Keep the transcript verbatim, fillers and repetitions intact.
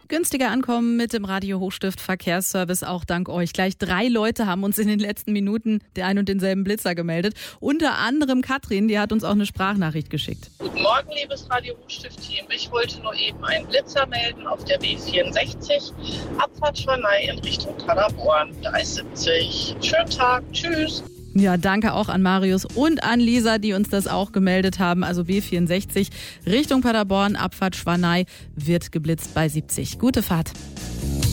Günstiger ankommen mit dem Radio Hochstift Verkehrsservice, auch dank euch. Gleich drei Leute haben uns in den letzten Minuten den ein und denselben Blitzer gemeldet. Unter anderem Katrin, die hat uns auch eine Sprachnachricht geschickt. Guten Morgen, liebes Radio Hochstift-Team. Ich wollte nur eben einen Blitzer melden auf der B vierundsechzig, Abfahrt Schwanei in Richtung Paderborn, drei siebzig. Schönen Tag, tschüss. Ja, danke auch an Marius und an Lisa, die uns das auch gemeldet haben. Also B vierundsechzig Richtung Paderborn, Abfahrt Schwanei wird geblitzt bei siebzig. Gute Fahrt.